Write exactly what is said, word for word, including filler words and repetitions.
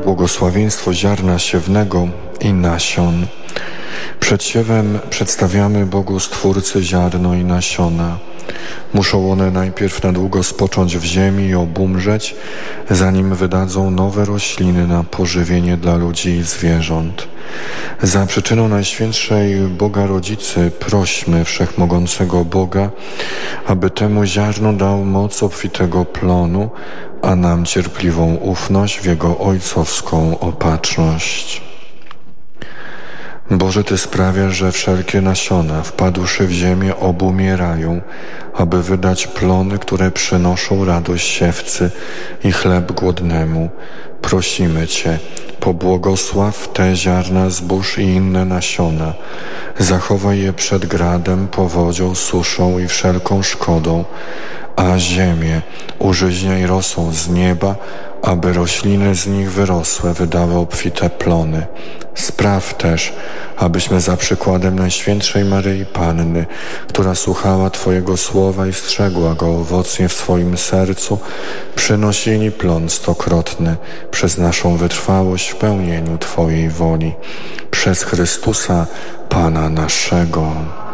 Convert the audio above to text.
błogosławieństwo ziarna siewnego i nasion. Przed siewem przedstawiamy Bogu Stwórcy ziarno i nasiona. Muszą one najpierw na długo spocząć w ziemi i obumrzeć, zanim wydadzą nowe rośliny na pożywienie dla ludzi i zwierząt. Za przyczyną Najświętszej Boga Rodzicy prośmy Wszechmogącego Boga, aby temu ziarnu dał moc obfitego plonu, a nam cierpliwą ufność w Jego ojcowską opatrzność. Boże, Ty sprawiasz, że wszelkie nasiona, wpadłszy w ziemię, obumierają, aby wydać plony, które przynoszą radość siewcy i chleb głodnemu. Prosimy Cię, pobłogosław te ziarna zbóż i inne nasiona. Zachowaj je przed gradem, powodzią, suszą i wszelką szkodą, a ziemię użyźniaj rosą z nieba, aby rośliny z nich wyrosłe wydały obfite plony. Spraw też, abyśmy za przykładem Najświętszej Maryi Panny, która słuchała Twojego słowa i strzegła go owocnie w swoim sercu, przynosili plon stokrotny przez naszą wytrwałość w pełnieniu Twojej woli. Przez Chrystusa, Pana naszego.